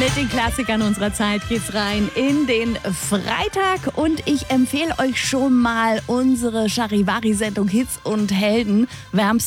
Mit den Klassikern unserer Zeit geht's rein in den Freitag und ich empfehle euch schon mal unsere Charivari-Sendung Hits und Helden. Wärmst